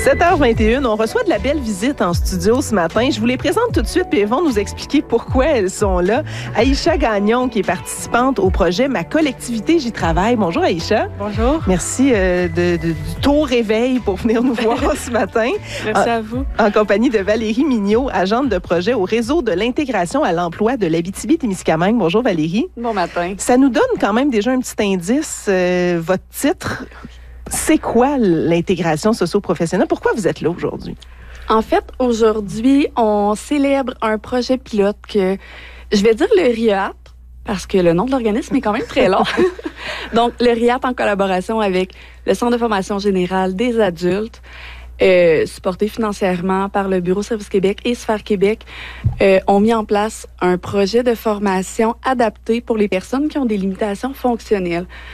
7h21, on reçoit de la belle visite en studio ce matin. Je vous les présente tout de suite, puis elles vont nous expliquer pourquoi elles sont là. Aïcha Gagnon, qui est participante au projet Ma collectivité, j'y travaille. Bonjour Aïcha. Bonjour. Merci du tôt réveil pour venir nous voir ce matin. Merci à vous. En compagnie de Valérie Mignot, agente de projet au réseau de l'intégration à l'emploi de l'Abitibi-Témiscamingue. Bonjour Valérie. Bon matin. Ça nous donne quand même déjà un petit indice, votre titre. C'est quoi l'intégration socio-professionnelle? Pourquoi vous êtes là aujourd'hui? En fait, aujourd'hui, on célèbre un projet pilote que je vais dire le RIAT, parce que le nom de l'organisme est quand même très long. Donc, le RIAT, en collaboration avec le Centre de formation générale des adultes, supporté financièrement par le Bureau Service Québec et Sphère Québec, ont mis en place un projet de formation adapté pour les personnes qui ont des limitations fonctionnelles.